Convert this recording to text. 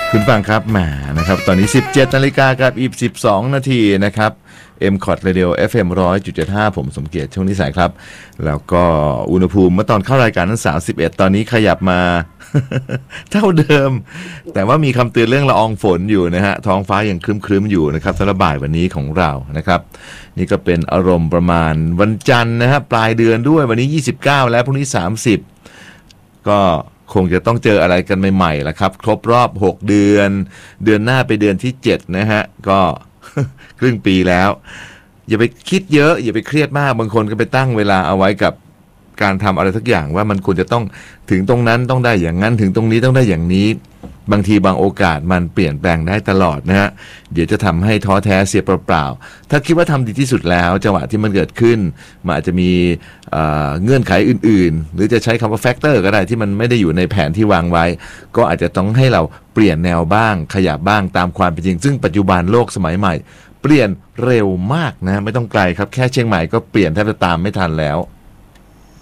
คุณฟังครับแหมนะครับตอนนี้ 17 นาฬิกากับอีก12 นาทีนะครับ MCOT Radio FM 100.75 ผมสมเกียรติช่วงนิสัยครับแล้วก็อุณหภูมิเมื่อตอนเข้ารายการนั้น31ตอนนี้ขยับมา เท่าเดิมแต่ว่ามีคำเตือนเรื่องละอองฝนอยู่นะฮะท้องฟ้ายังครึ้มๆอยู่นะครับสำหรับบ่ายวันนี้ของเรานะครับนี่ก็เป็นอารมณ์ประมาณวันจันทร์นะฮะปลายเดือนด้วยวันนี้29แล้วพรุ่งนี้30ก็คงจะต้องเจออะไรกันใหม่ๆละครับครบรอบ6เดือนเดือนหน้าไปเดือนที่7นะฮะก็ ครึ่งปีแล้วอย่าไปคิดเยอะอย่าไปเครียดมากบางคนก็ไปตั้งเวลาเอาไว้กับการทำอะไรสักอย่างว่ามันควรจะต้องถึงตรงนั้นต้องได้อย่างนั้นถึงตรงนี้ต้องได้อย่างนี้บางทีบางโอกาสมันเปลี่ยนแปลงได้ตลอดนะฮะเดี๋ยวจะทำให้ท้อแท้เสียเปล่าๆถ้าคิดว่าทำดีที่สุดแล้วจังหวะที่มันเกิดขึ้นมันอาจจะมีเงื่อนไขอื่นๆหรือจะใช้คำว่าแฟกเตอร์ก็ได้ที่มันไม่ได้อยู่ในแผนที่วางไว้ก็อาจจะต้องให้เราเปลี่ยนแนวบ้างขยับบ้างตามความเป็นจริงซึ่งปัจจุบันโลกสมัยใหม่เปลี่ยนเร็วมากนะไม่ต้องไกลครับแค่เชียงใหม่ก็เปลี่ยนแทบจะตามไม่ทันแล้ว